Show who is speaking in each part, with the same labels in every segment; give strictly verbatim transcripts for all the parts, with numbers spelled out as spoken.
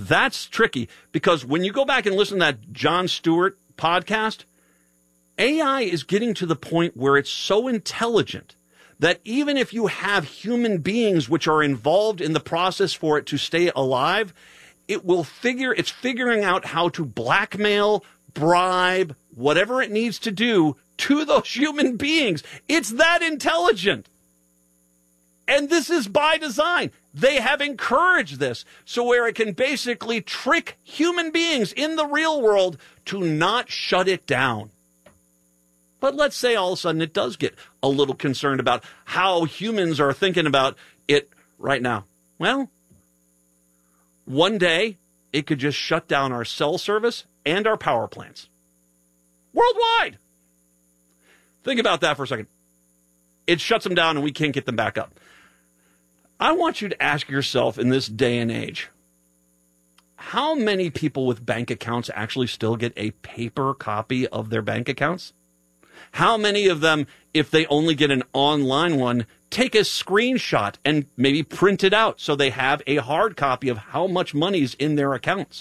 Speaker 1: That's tricky because when you go back and listen to that Jon Stewart podcast, A I is getting to the point where it's so intelligent that even if you have human beings which are involved in the process for it to stay alive, it will figure, it's figuring out how to blackmail, bribe, whatever it needs to do to those human beings. It's that intelligent. And this is by design. They have encouraged this so where it can basically trick human beings in the real world to not shut it down. But let's say all of a sudden it does get a little concerned about how humans are thinking about it right now. Well, one day it could just shut down our cell service and our power plants worldwide. Think about that for a second. It shuts them down and we can't get them back up. I want you to ask yourself in this day and age, how many people with bank accounts actually still get a paper copy of their bank accounts? How many of them, if they only get an online one, take a screenshot and maybe print it out so they have a hard copy of how much money's in their accounts?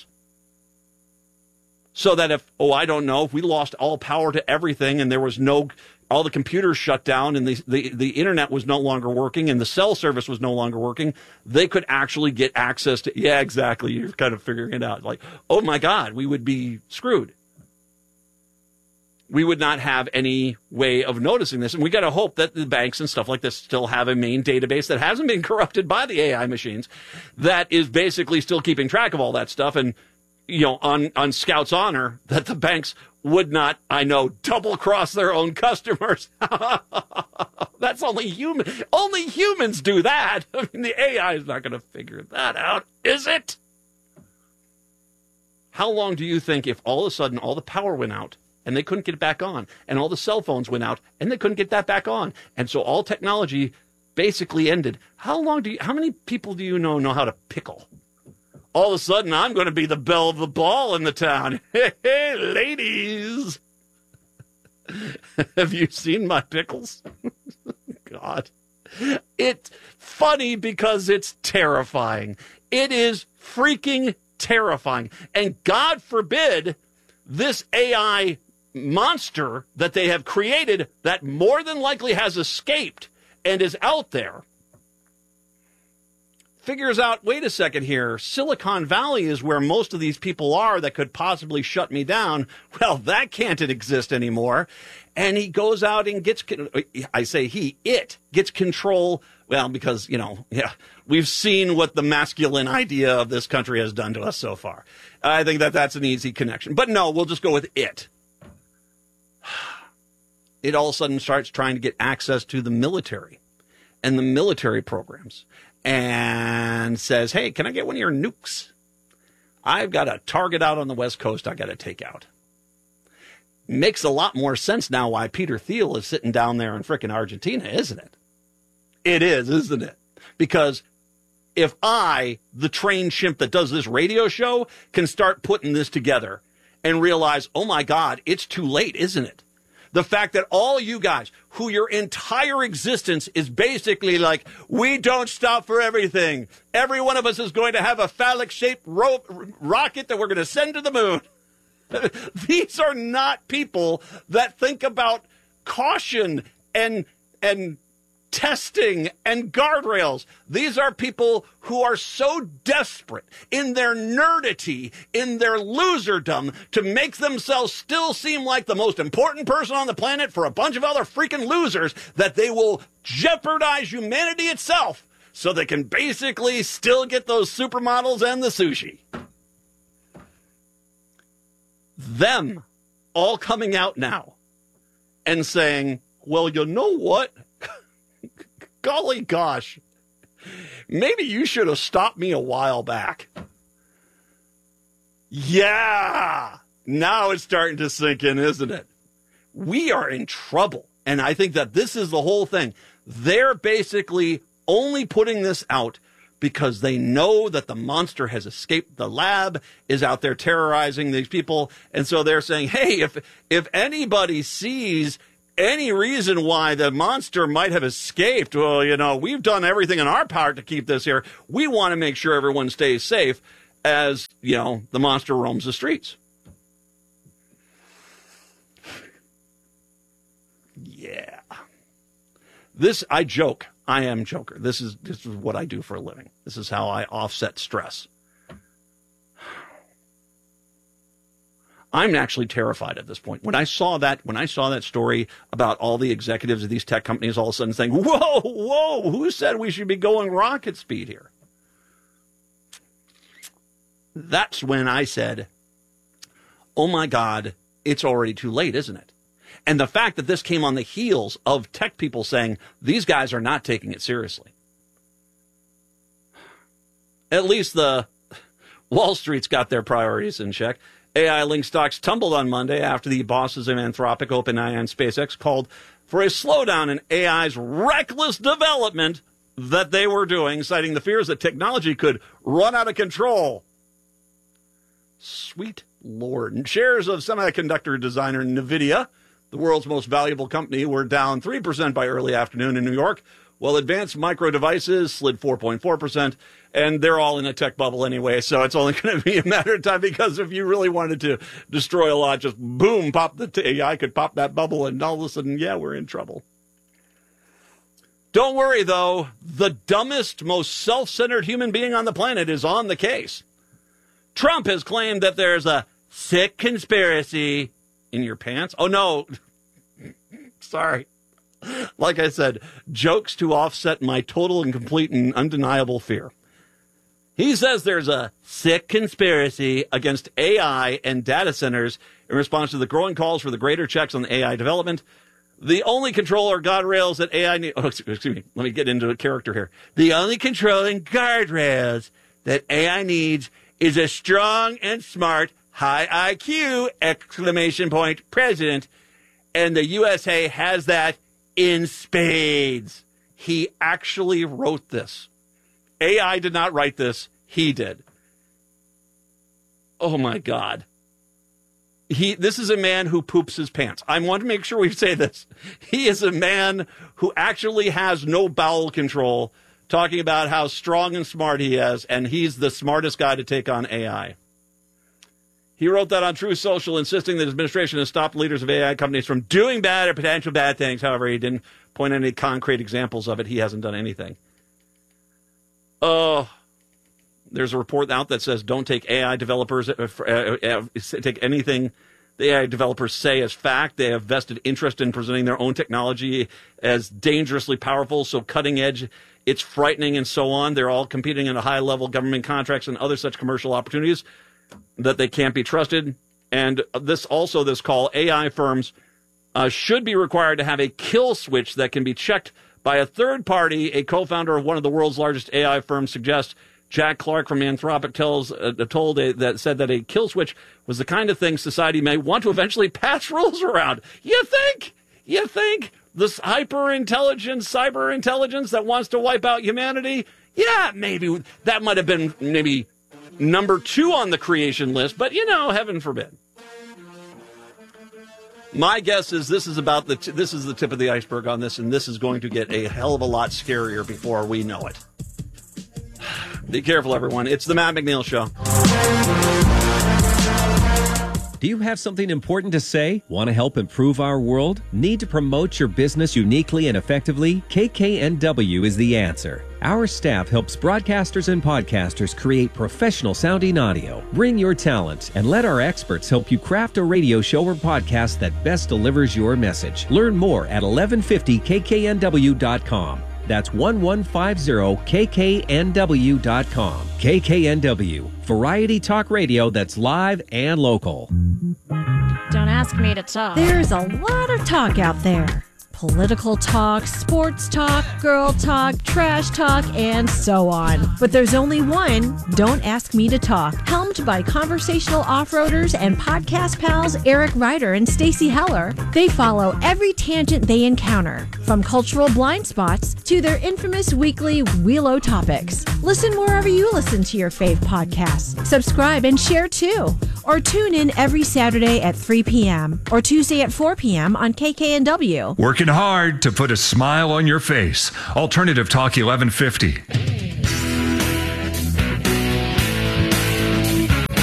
Speaker 1: So that if, oh, I don't know, if we lost all power to everything and there was no, all the computers shut down and the, the, the internet was no longer working and the cell service was no longer working, they could actually get access to, yeah, exactly. You're kind of figuring it out. Like, oh my God, we would be screwed. We would not have any way of noticing this. And we got to hope that the banks and stuff like this still have a main database that hasn't been corrupted by the A I machines that is basically still keeping track of all that stuff. And, you know, on, on Scout's honor, that the banks would not, I know, double cross their own customers. That's only human. Only humans do that. I mean, the A I is not going to figure that out, is it? How long do you think if all of a sudden all the power went out and they couldn't get it back on, and all the cell phones went out, and they couldn't get that back on, and so all technology basically ended? How long do you, how many people do you know know how to pickle? All of a sudden, I'm going to be the belle of the ball in the town. Hey, hey, ladies. Have you seen my pickles? God. It's funny because it's terrifying. It is freaking terrifying. And God forbid this A I monster that they have created that more than likely has escaped and is out there figures out, wait a second here, Silicon Valley is where most of these people are that could possibly shut me down. Well, that can't exist anymore. And he goes out and gets, I say he, it gets control. Well, because, you know, yeah, we've seen what the masculine idea of this country has done to us so far. I think that that's an easy connection. But no, we'll just go with it. It all of a sudden starts trying to get access to the military and the military programs and says, hey, can I get one of your nukes? I've got a target out on the West Coast I got to take out. Makes a lot more sense now why Peter Thiel is sitting down there in frickin' Argentina, isn't it? It is, isn't it? Because if I, the trained chimp that does this radio show, can start putting this together and realize, oh my God, it's too late, isn't it? The fact that all you guys, who your entire existence is basically like, we don't stop for everything. Every one of us is going to have a phallic-shaped ro- rocket that we're going to send to the moon. These are not people that think about caution and and testing and guardrails. These are people who are so desperate in their nerdity, in their loserdom, to make themselves still seem like the most important person on the planet for a bunch of other freaking losers, that they will jeopardize humanity itself so they can basically still get those supermodels and the sushi. Them all coming out now and saying, well, you know what? Golly gosh, maybe you should have stopped me a while back. Yeah, now it's starting to sink in, isn't it? We are in trouble. And I think that this is the whole thing. They're basically only putting this out because they know that the monster has escaped the lab, is out there terrorizing these people. And so they're saying, hey, if if anybody sees any reason why the monster might have escaped, well, you know, we've done everything in our power to keep this here. We want to make sure everyone stays safe, as you know, the monster roams the streets. Yeah. This, I joke. I am Joker. This is this is what I do for a living. This is how I offset stress. I'm actually terrified at this point. When I saw that, when I saw that story about all the executives of these tech companies all of a sudden saying, whoa, whoa, who said we should be going rocket speed here? That's when I said, oh my God, it's already too late, isn't it? And the fact that this came on the heels of tech people saying these guys are not taking it seriously. At least the Wall Street's got their priorities in check. A I-linked stocks tumbled on Monday after the bosses of Anthropic, OpenAI, and SpaceX called for a slowdown in A I's reckless development that they were doing, citing the fears that technology could run out of control. Sweet Lord. Shares of semiconductor designer NVIDIA, the world's most valuable company, were down three percent by early afternoon in New York, while Advanced Micro Devices slid four point four percent, and they're all in a tech bubble anyway, so it's only going to be a matter of time, because if you really wanted to destroy a lot, just boom, pop the A I could pop that bubble, and all of a sudden, yeah, we're in trouble. Don't worry, though. The dumbest, most self-centered human being on the planet is on the case. Trump has claimed that there's a sick conspiracy in your pants. Oh, no. Sorry. Like I said, jokes to offset my total and complete and undeniable fear. He says there's a sick conspiracy against A I and data centers in response to the growing calls for the greater checks on A I development. The only control or guardrails that A I needs... Oh, excuse me. Let me get into a character here. The only controlling guardrails that A I needs is a strong and smart, high I Q, exclamation point, president. And the U S A has that in spades. He actually wrote this. A I did not write this. He did. Oh, my God. He. This is a man who poops his pants. I want to make sure we say this. He is a man who actually has no bowel control, talking about how strong and smart he is, and he's the smartest guy to take on A I. He wrote that on Truth Social, insisting that his administration has stopped leaders of A I companies from doing bad or potential bad things. However, he didn't point any concrete examples of it. He hasn't done anything. Oh, uh, there's a report out that says don't take A I developers, uh, uh, uh, take anything the A I developers say as fact. They have vested interest in presenting their own technology as dangerously powerful, so cutting edge, it's frightening, and so on. They're all competing in a high-level government contracts and other such commercial opportunities that they can't be trusted. And this also, this call, A I firms uh, should be required to have a kill switch that can be checked by a third party. A co-founder of one of the world's largest A I firms suggests. Jack Clark from Anthropic tells uh, told a, that said that a kill switch was the kind of thing society may want to eventually pass rules around. You think? You think this hyper intelligence, cyber intelligence that wants to wipe out humanity? Yeah, maybe that might have been maybe number two on the creation list, but you know, heaven forbid. My guess is this is about the t- this is the tip of the iceberg on this, and this is going to get a hell of a lot scarier before we know it. Be careful, everyone. It's the Matt McNeil Show.
Speaker 2: Do you have something important to say? Want to help improve our world? Need to promote your business uniquely and effectively? K K N W is the answer. Our staff helps broadcasters and podcasters create professional-sounding audio. Bring your talent and let our experts help you craft a radio show or podcast that best delivers your message. Learn more at eleven fifty K K N W dot com. That's eleven fifty K K N W dot com. K K N W, variety talk radio that's live and local.
Speaker 3: Don't ask me to talk.
Speaker 4: There's a lot of talk out there. Political talk, sports talk, girl talk, trash talk, and so on. But there's only one, Don't Ask Me to Talk, helmed by conversational off-roaders and podcast pals Eric Ryder and Stacey Heller. They follow every tangent they encounter, from cultural blind spots to their infamous weekly Wheelo topics. Listen wherever you listen to your fave podcasts. Subscribe and share too. Or tune in every Saturday at three p.m. or Tuesday at four p.m. on K K N W.
Speaker 5: Working hard to put a smile on your face. Alternative Talk eleven fifty.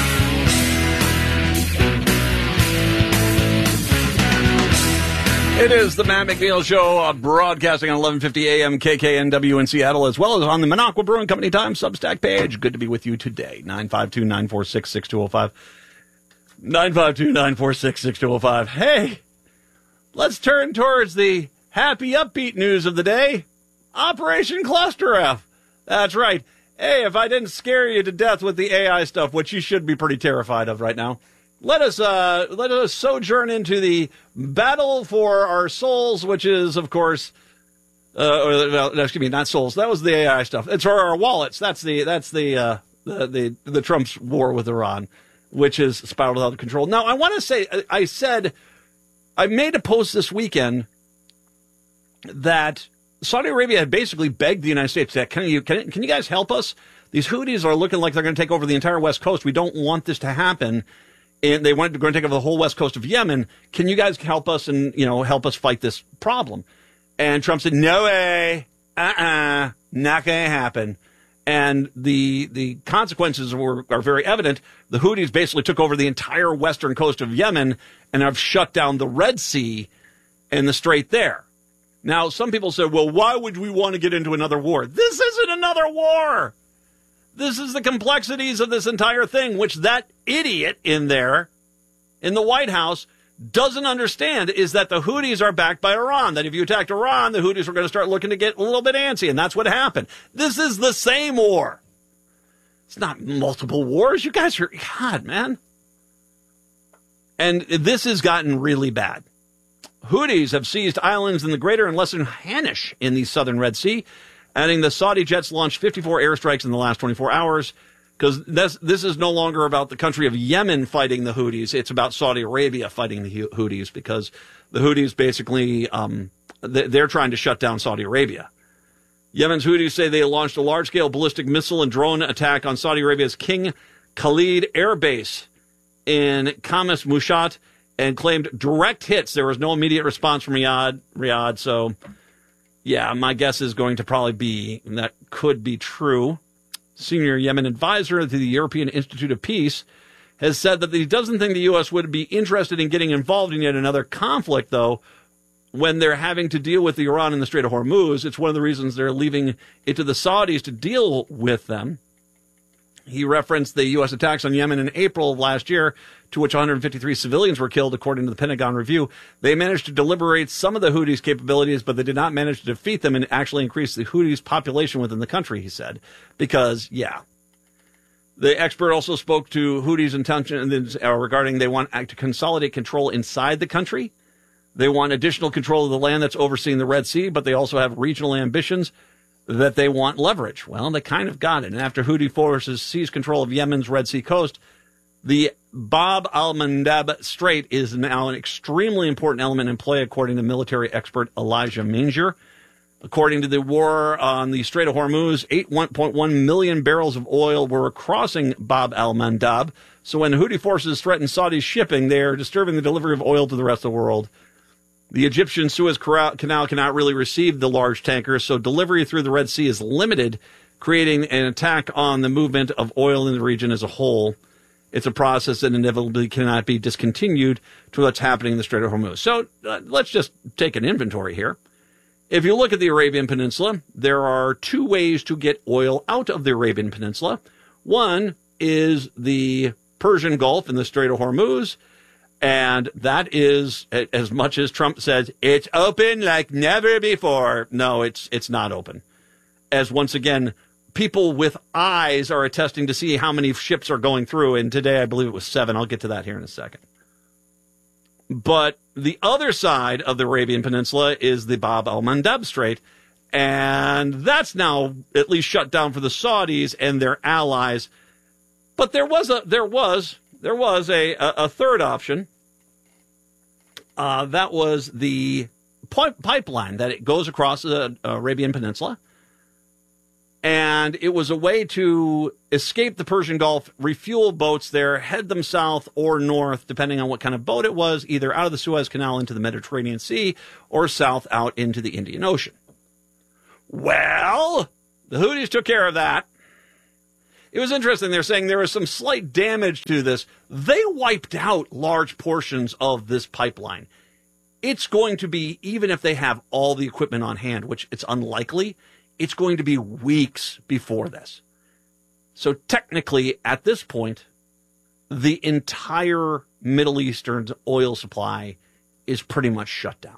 Speaker 1: It is the Matt McNeil Show, uh, broadcasting on eleven fifty a.m. K K N W in Seattle, as well as on the Minocqua Brewing Company Times Substack page. Good to be with you today. nine five two, nine four six, six two zero five. nine five two, nine four six, six two zero five. Hey, let's turn towards the happy, upbeat news of the day. Operation Cluster F. That's right. Hey, if I didn't scare you to death with the A I stuff, which you should be pretty terrified of right now, let us uh, let us sojourn into the battle for our souls, which is, of course, uh, or, well, excuse me, not souls. That was the A I stuff. It's for our wallets. That's the that's the uh, the, the the Trump's war with Iran, which is spiraled out of control. Now, I want to say, I said, I made a post this weekend that Saudi Arabia had basically begged the United States that, can you can, can you guys help us? These Houthis are looking like they're going to take over the entire West Coast. We don't want this to happen. And they went to, going to take over the whole west coast of Yemen. Can you guys help us and, you know, help us fight this problem? And Trump said, no way, uh-uh, not going to happen. And the the consequences were are very evident. The Houthis basically took over the entire western coast of Yemen and have shut down the Red Sea and the Strait there. Now, some people said, well, why would we want to get into another war? This isn't another war. This is the complexities of this entire thing, which that idiot in there in the White House doesn't understand, is that the Houthis are backed by Iran, that if you attacked Iran, the Houthis were going to start looking to get a little bit antsy, and that's what happened. This is the same war. It's not multiple wars. You guys are, God, man. And this has gotten really bad. Houthis have seized islands in the greater and lesser Hanish in the southern Red Sea, adding the Saudi jets launched fifty-four airstrikes in the last twenty-four hours, because this, this is no longer about the country of Yemen fighting the Houthis. It's about Saudi Arabia fighting the Houthis, because the Houthis basically, um, they're trying to shut down Saudi Arabia. Yemen's Houthis say they launched a large-scale ballistic missile and drone attack on Saudi Arabia's King Khalid Air Base in Khamis Mushat and claimed direct hits. There was no immediate response from Riyadh, Riyadh so... Yeah, my guess is going to probably be, and that could be true. Senior Yemen advisor to the European Institute of Peace has said that he doesn't think the U S would be interested in getting involved in yet another conflict, though, when they're having to deal with Iran in the Strait of Hormuz. It's one of the reasons they're leaving it to the Saudis to deal with them. He referenced the U S attacks on Yemen in April of last year, to which one hundred fifty-three civilians were killed, according to the Pentagon Review. They managed to liberate some of the Houthis' capabilities, but they did not manage to defeat them and actually increase the Houthis' population within the country, he said. Because, yeah. The expert also spoke to Houthis' intentions regarding they want to consolidate control inside the country. They want additional control of the land that's overseeing the Red Sea, but they also have regional ambitions that they want leverage. Well, they kind of got it. And after Houthi forces seized control of Yemen's Red Sea coast, the Bab al-Mandab Strait is now an extremely important element in play, according to military expert Elijah Manger. According to the war on the Strait of Hormuz, eight point one million barrels of oil were crossing Bab al-Mandab. So when Houthi forces threaten Saudi shipping, they are disturbing the delivery of oil to the rest of the world. The Egyptian Suez Canal cannot really receive the large tankers, so delivery through the Red Sea is limited, creating an attack on the movement of oil in the region as a whole. It's a process that inevitably cannot be discontinued to what's happening in the Strait of Hormuz. So uh, let's just take an inventory here. If you look at the Arabian Peninsula, there are two ways to get oil out of the Arabian Peninsula. One is the Persian Gulf and the Strait of Hormuz. And that is, as much as Trump says, it's open like never before. No, it's it's not open. As once again, people with eyes are attesting to see how many ships are going through. And today, I believe it was seven. I'll get to that here in a second. But the other side of the Arabian Peninsula is the Bab al-Mandab Strait. And that's now at least shut down for the Saudis and their allies. But there was a there was there was a, a, a third option. Uh, that was the pi- pipeline that it goes across the Arabian Peninsula. And it was a way to escape the Persian Gulf, refuel boats there, head them south or north, depending on what kind of boat it was, either out of the Suez Canal into the Mediterranean Sea or south out into the Indian Ocean. Well, the Houthis took care of that. It was interesting. They're saying there was some slight damage to this. They wiped out large portions of this pipeline. it's going to be, even if they have all the equipment on hand, which it's unlikely, it's going to be weeks before this. So technically, at this point, the entire Middle Eastern oil supply is pretty much shut down.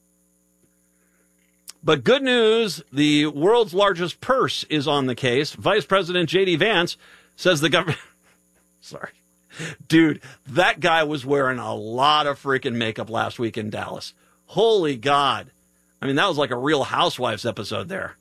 Speaker 1: But good news, the world's largest purse is on the case. Vice President J D Vance says the government... Sorry. Dude, that guy was wearing a lot of freaking makeup last week in Dallas. Holy God. I mean, that was like a Real Housewives episode there.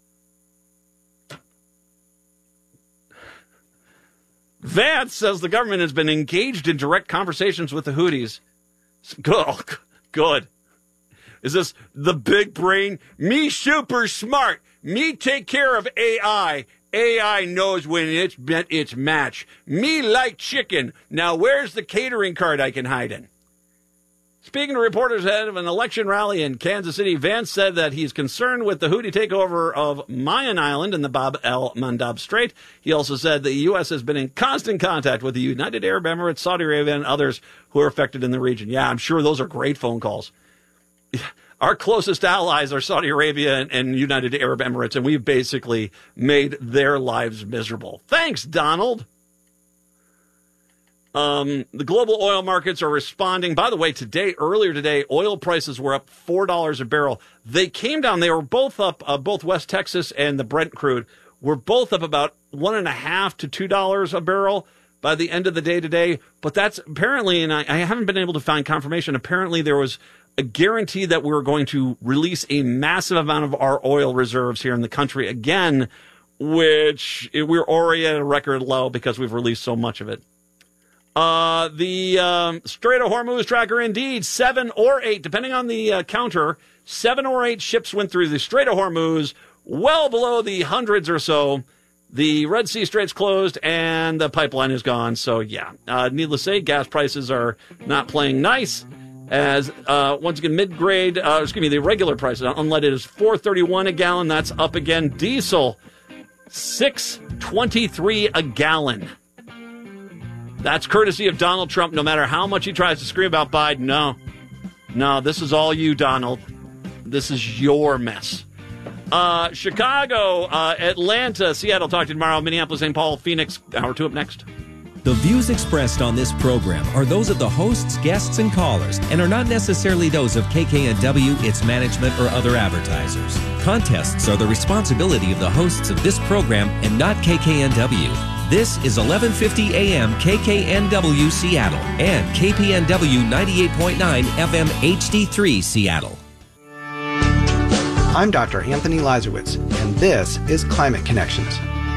Speaker 1: Vance says the government has been engaged in direct conversations with the Houthis. Good. Good. Is this the big brain? Me super smart. Me take care of A I. A I knows when it's met its match. Me like chicken. Now where's the catering cart I can hide in? Speaking to reporters ahead of an election rally in Kansas City, Vance said that he's concerned with the Houthi takeover of Mayan Island in the Bab el-Mandab Strait. He also said the U S has been in constant contact with the United Arab Emirates, Saudi Arabia, and others who are affected in the region. Yeah, I'm sure those are great phone calls. Our closest allies are Saudi Arabia and, and United Arab Emirates, and we've basically made their lives miserable. Thanks, Donald. Um, the global oil markets are responding. By the way, today, earlier today, oil prices were up four dollars a barrel. They came down. They were both up, uh, both West Texas and the Brent crude were both up about one and a half to two dollars a barrel by the end of the day today. But that's apparently, and I, I haven't been able to find confirmation, apparently there was a guarantee that we were going to release a massive amount of our oil reserves here in the country again, which we're already at a record low because we've released so much of it. Uh, the um, Strait of Hormuz tracker, indeed, seven or eight, depending on the uh, counter, seven or eight ships went through the Strait of Hormuz, well below the hundreds or so. The Red Sea Strait's closed, and the pipeline is gone. So, yeah, uh, needless to say, gas prices are not playing nice. As, uh, once again, mid-grade, uh, excuse me, the regular price, unleaded is four thirty-one a gallon. That's up again. Diesel, six twenty-three a gallon. That's courtesy of Donald Trump, no matter how much he tries to scream about Biden. No, no, this is all you, Donald. This is your mess. Uh, Chicago, uh, Atlanta, Seattle, talk to you tomorrow. Minneapolis, Saint Paul, Phoenix, hour two up next.
Speaker 2: The views expressed on this program are those of the hosts, guests, and callers, and are not necessarily those of K K N W, its management, or other advertisers. Contests are the responsibility of the hosts of this program and not K K N W. This is eleven fifty A M K K N W Seattle and K P N W ninety-eight point nine F M H D three Seattle.
Speaker 6: I'm Doctor Anthony Lazarowitz, and this is Climate Connections.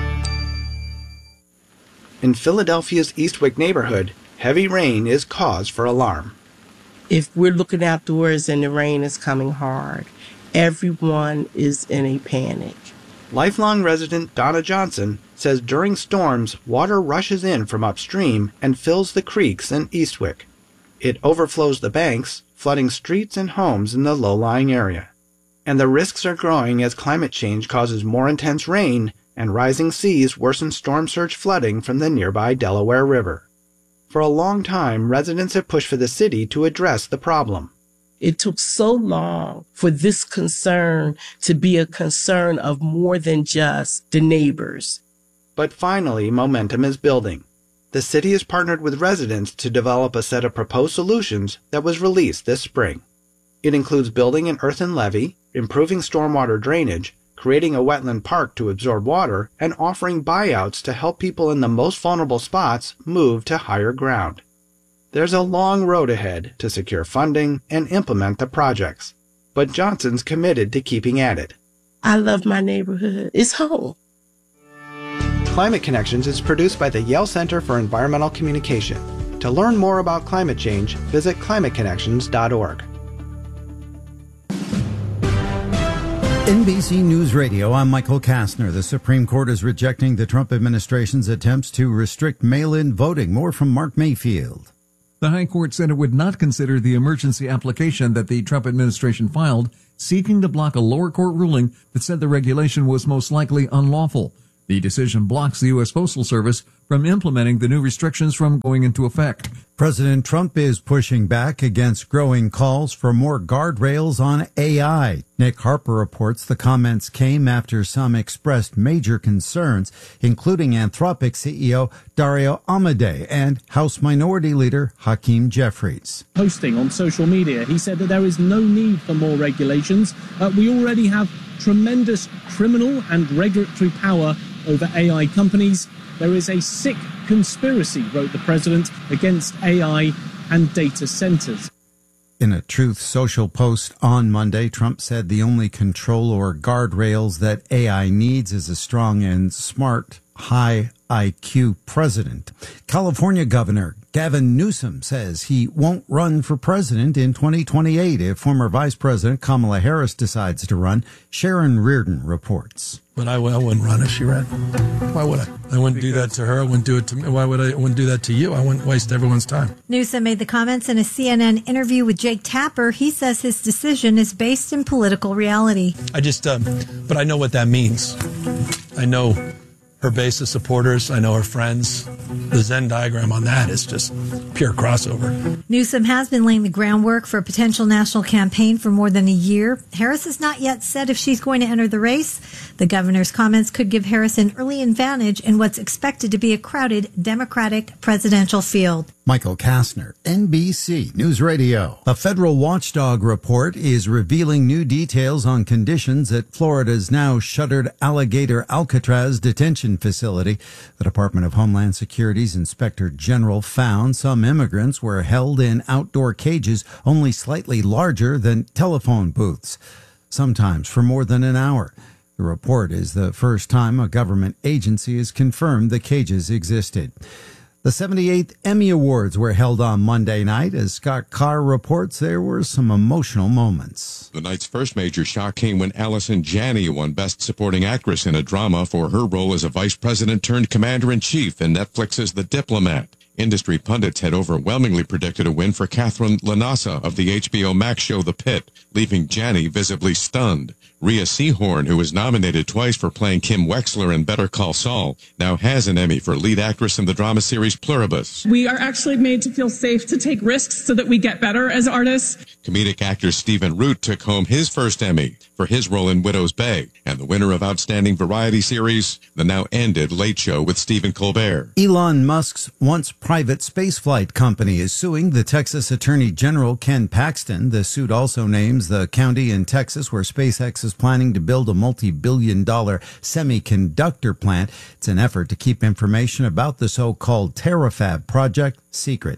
Speaker 6: In Philadelphia's Eastwick neighborhood, heavy rain is cause for alarm.
Speaker 7: If we're looking outdoors and the rain is coming hard, everyone is in a panic.
Speaker 6: Lifelong resident Donna Johnson says during storms, water rushes in from upstream and fills the creeks in Eastwick. It overflows the banks, flooding streets and homes in the low-lying area. And the risks are growing as climate change causes more intense rain and rising seas worsen storm surge flooding from the nearby Delaware River. For a long time, residents have pushed for the city to address the problem.
Speaker 7: It took so long for this concern to be a concern of more than just the neighbors.
Speaker 6: But finally, momentum is building. The city has partnered with residents to develop a set of proposed solutions that was released this spring. It includes building an earthen levee, improving stormwater drainage, creating a wetland park to absorb water, and offering buyouts to help people in the most vulnerable spots move to higher ground. There's a long road ahead to secure funding and implement the projects, but Johnson's committed to keeping at it.
Speaker 7: I love my neighborhood. It's home.
Speaker 6: Climate Connections is produced by the Yale Center for Environmental Communication. To learn more about climate change, visit climate connections dot org.
Speaker 8: N B C News Radio, I'm Michael Kastner. The Supreme Court is rejecting the Trump administration's attempts to restrict mail-in voting. More from Mark Mayfield.
Speaker 9: The High Court said it would not consider the emergency application that the Trump administration filed, seeking to block a lower court ruling that said the regulation was most likely unlawful. The decision blocks the U S Postal Service from implementing the new restrictions from going into effect.
Speaker 8: President Trump is pushing back against growing calls for more guardrails on A I. Nick Harper reports the comments came after some expressed major concerns, including Anthropic C E O Dario Amodei and House Minority Leader Hakeem Jeffries.
Speaker 10: Posting on social media, he said that there is no need for more regulations. Uh, we already have tremendous criminal and regulatory power over A I companies. There is a sick conspiracy, wrote the president, against A I and data centers.
Speaker 8: In a Truth Social post on Monday, Trump said the only control or guardrails that A I needs is a strong and smart, high I Q president. California Governor Gavin Newsom says he won't run for president in twenty twenty-eight if former Vice President Kamala Harris decides to run. Sharon Reardon reports.
Speaker 11: But I, I wouldn't run if she ran. Why would I? I wouldn't do that to her. I wouldn't do it to me. Why would I, I wouldn't do that to you? I wouldn't waste everyone's time.
Speaker 4: Newsom made the comments in a C N N interview with Jake Tapper. He says his decision is based in political reality.
Speaker 11: I just, um, but I know what that means. I know her base of supporters. I know her friends. The Venn diagram on that is just pure crossover.
Speaker 4: Newsom has been laying the groundwork for a potential national campaign for more than a year. Harris has not yet said if she's going to enter the race. The governor's comments could give Harris an early advantage in what's expected to be a crowded Democratic presidential field.
Speaker 8: Michael Kastner, N B C News Radio. A federal watchdog report is revealing new details on conditions at Florida's now shuttered Alligator Alcatraz detention facility. The Department of Homeland Security's Inspector General found some immigrants were held in outdoor cages only slightly larger than telephone booths, sometimes for more than an hour. The report is the first time a government agency has confirmed the cages existed. The seventy-eighth Emmy Awards were held on Monday night. As Scott Carr reports, there were some emotional moments.
Speaker 12: The night's first major shock came when Allison Janney won Best Supporting Actress in a Drama for her role as a vice president turned commander-in-chief in Netflix's The Diplomat. Industry pundits had overwhelmingly predicted a win for Catherine Lanasa of the H B O Max show The Pit, leaving Janney visibly stunned. Rhea Seehorn, who was nominated twice for playing Kim Wexler in Better Call Saul, now has an Emmy for lead actress in the drama series Pluribus.
Speaker 13: We are actually made to feel safe to take risks so that we get better as artists.
Speaker 12: Comedic actor Stephen Root took home his first Emmy for his role in Widow's Bay, and the winner of Outstanding Variety Series, the now ended Late Show with Stephen Colbert.
Speaker 8: Elon Musk's once private spaceflight company is suing the Texas Attorney General Ken Paxton. The suit also names the county in Texas where SpaceX is planning to build a multi-billion dollar semiconductor plant. It's an effort to keep information about the so-called TerraFab project secret.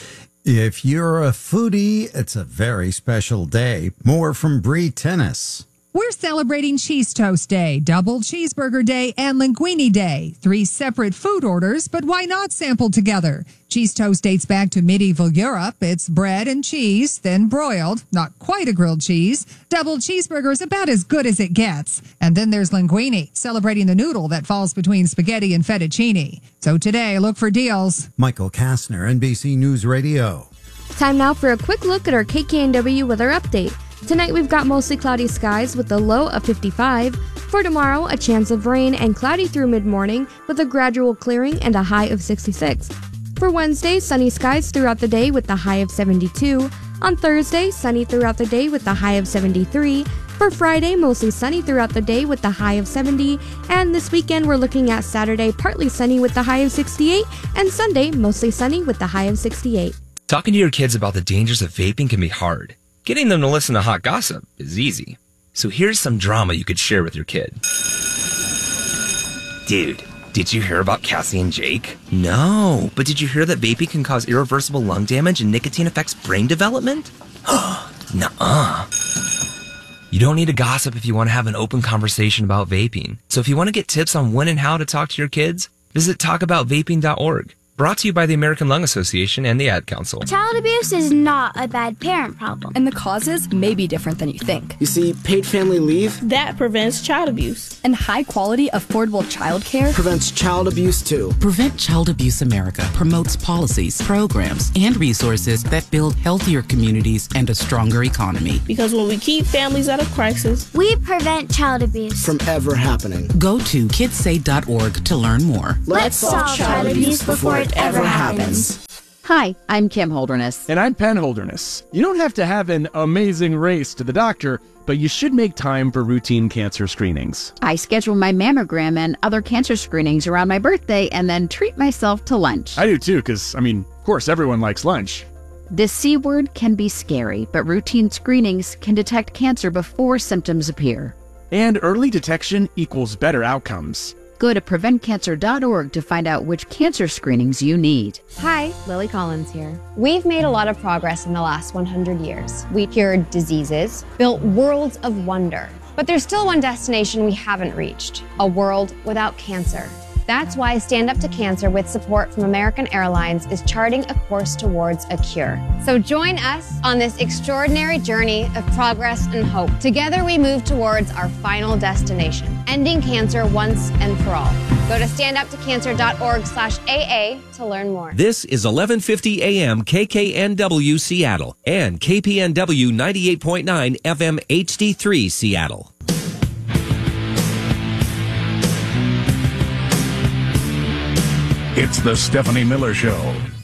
Speaker 8: If you're a foodie, it's a very special day. More from Bree Tennis.
Speaker 14: We're celebrating Cheese Toast Day, Double Cheeseburger Day, and Linguine Day. Three separate food orders, but why not sample together? Cheese toast dates back to medieval Europe. It's bread and cheese, then broiled, not quite a grilled cheese. Double cheeseburger is about as good as it gets. And then there's linguine, celebrating the noodle that falls between spaghetti and fettuccine. So today, look for deals.
Speaker 8: Michael Kastner, N B C News Radio.
Speaker 15: Time now for a quick look at our K K N W weather update. Tonight we've got mostly cloudy skies with a low of fifty-five. For tomorrow, a chance of rain and cloudy through mid-morning with a gradual clearing and a high of sixty-six. For Wednesday, sunny skies throughout the day with a high of seventy-two. On Thursday, sunny throughout the day with a high of seventy-three. For Friday, mostly sunny throughout the day with a high of seventy. And this weekend, we're looking at Saturday, partly sunny with a high of sixty-eight. And Sunday, mostly sunny with a high of sixty-eight.
Speaker 16: Talking to your kids about the dangers of vaping can be hard. Getting them to listen to hot gossip is easy. So here's some drama you could share with your kid. Dude, did you hear about Cassie and Jake? No, but did you hear that vaping can cause irreversible lung damage and nicotine affects brain development? Nuh-uh. You don't need to gossip if you want to have an open conversation about vaping. So if you want to get tips on when and how to talk to your kids, visit talk about vaping dot org. Brought to you by the American Lung Association and the Ad Council.
Speaker 17: Child abuse is not a bad parent problem.
Speaker 18: And the causes may be different than you think.
Speaker 19: You see, paid family leave
Speaker 7: that prevents child abuse.
Speaker 18: And high quality, affordable childcare
Speaker 19: prevents child abuse too.
Speaker 20: Prevent Child Abuse America promotes policies, programs, and resources that build healthier communities and a stronger economy.
Speaker 7: Because when we keep families out of crisis,
Speaker 17: we prevent child abuse
Speaker 19: from ever happening.
Speaker 20: Go to kids say dot org to learn more.
Speaker 17: Let's solve child abuse before it ever happens.
Speaker 21: Hi, I'm Kim Holderness.
Speaker 22: And I'm Penn Holderness. You don't have to have an amazing race to the doctor, but you should make time for routine cancer screenings.
Speaker 21: I schedule my mammogram and other cancer screenings around my birthday and then treat myself to lunch.
Speaker 22: I do too, because, I mean, of course, everyone likes lunch.
Speaker 21: The C word can be scary, but routine screenings can detect cancer before symptoms appear.
Speaker 22: And early detection equals better outcomes.
Speaker 21: Go to prevent cancer dot org to find out which cancer screenings you need.
Speaker 23: Hi, Lily Collins here. We've made a lot of progress in the last one hundred years. We cured diseases, built worlds of wonder. But there's still one destination we haven't reached, a world without cancer. That's why Stand Up to Cancer, with support from American Airlines, is charting a course towards a cure. So join us on this extraordinary journey of progress and hope. Together we move towards our final destination, ending cancer once and for all. Go to stand up to cancer dot org slash A A to learn more.
Speaker 2: This is eleven fifty A M K K N W Seattle and K P N W ninety-eight point nine F M H D three Seattle.
Speaker 5: It's the Stephanie Miller Show.